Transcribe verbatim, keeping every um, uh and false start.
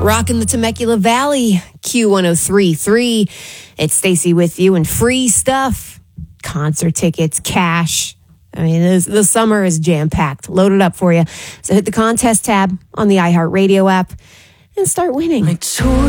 Rocking the Temecula Valley, Q one oh three point three. It's Stacy with you, and free stuff. Concert tickets, cash. I mean, this, the summer is jam-packed. Loaded up for you. So hit the contest tab on the iHeartRadio app and start winning.